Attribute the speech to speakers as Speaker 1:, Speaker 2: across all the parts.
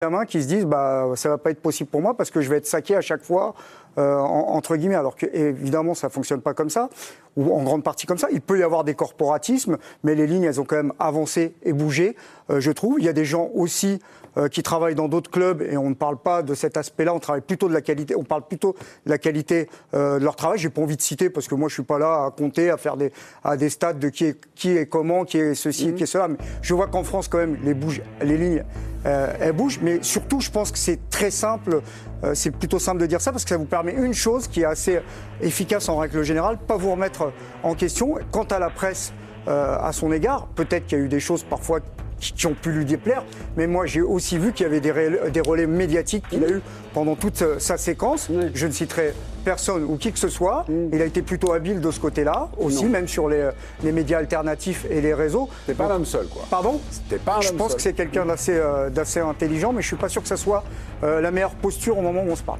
Speaker 1: gamins qui se disent ça va pas être possible pour moi parce que je vais être saqué à chaque fois entre guillemets, alors que évidemment ça fonctionne pas comme ça ou en grande partie comme ça. Il peut y avoir des corporatismes, mais les lignes elles ont quand même avancé et bougé, je trouve. Il y a des gens aussi qui travaillent dans d'autres clubs et on ne parle pas de cet aspect-là, on travaille plutôt de la qualité, on parle plutôt de la qualité de leur travail. J'ai pas envie de citer parce que moi je suis pas là à compter, à faire des stats de qui est comment, qui est ceci, qui est cela, mais je vois qu'en France quand même les lignes elles bougent, mais surtout je pense que c'est très simple, c'est plutôt simple de dire ça parce que ça vous permet une chose qui est assez efficace en règle générale, pas vous remettre en question. Quant à la presse à son égard, peut-être qu'il y a eu des choses parfois qui ont pu lui déplaire, mais moi j'ai aussi vu qu'il y avait des relais médiatiques qu'il a eu pendant toute sa séquence. Je ne citerai personne ou qui que ce soit. Il a été plutôt habile de ce côté-là, aussi, même sur les médias alternatifs et les réseaux.
Speaker 2: C'était pas un homme seul, quoi.
Speaker 1: Pardon ?
Speaker 2: C'était pas un homme seul.
Speaker 1: Je pense que c'est quelqu'un d'assez intelligent, mais je suis pas sûr que ça soit la meilleure posture au moment où on se parle.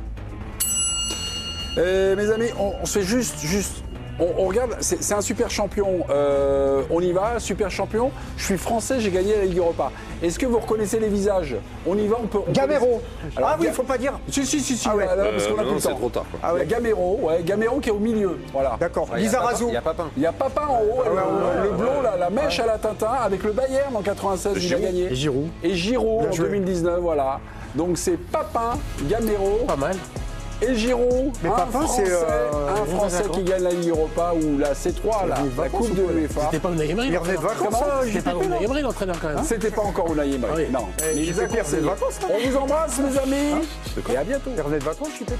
Speaker 2: Mes amis, on se fait juste... On regarde, c'est un super champion, on y va, super champion. Je suis français, j'ai gagné la Ligue Europa. Est-ce que vous reconnaissez les visages? On y va, on peut...
Speaker 1: Gamero. Alors, oui, il ne faut pas dire.
Speaker 2: Si,
Speaker 1: Ah ouais.
Speaker 2: parce qu'on a plus le temps.
Speaker 3: C'est trop tard, quoi.
Speaker 1: Ah ouais.
Speaker 2: Il y a Gamero qui est au milieu, voilà.
Speaker 1: D'accord.
Speaker 3: Ouais,
Speaker 1: Lizarazu.
Speaker 3: Il y a Papin.
Speaker 2: Il y a Papin en haut, le blond, là, la mèche à la Tintin, avec le Bayern en 96, il a gagné.
Speaker 4: Et Giroud.
Speaker 2: Et Giroud en
Speaker 1: joué.
Speaker 2: 2019, voilà. Donc c'est Papin, Gamero.
Speaker 4: Pas mal.
Speaker 2: Et Giroud,
Speaker 1: Mais Papin, c'est,
Speaker 2: un Français qui gagne la Ligue Europa ou la C3, la Coupe de l'UEFA.
Speaker 4: C'était pas Unai Emery.
Speaker 1: Il revenait de vacances, ça,
Speaker 4: C'était pas Unai Emery l'entraîneur quand même.
Speaker 2: C'était pas encore Unai Emery.
Speaker 4: Oui.
Speaker 2: Non. Mais
Speaker 1: JP
Speaker 2: il les a
Speaker 1: Pierre, c'est de
Speaker 2: conseillés.
Speaker 1: vacances, là.
Speaker 2: On vous embrasse, mes amis. Et à bientôt.
Speaker 1: Il revenait de vacances, JP.